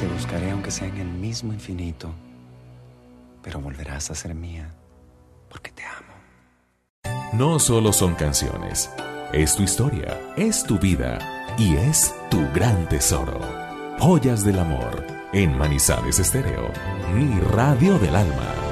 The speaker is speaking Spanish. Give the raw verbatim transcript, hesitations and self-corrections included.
Te buscaré aunque sea en el mismo infinito, pero volverás a ser mía porque te amo. No solo son canciones, es tu historia, es tu vida y es tu gran tesoro. Joyas del amor en Manizales Estéreo, mi radio del alma.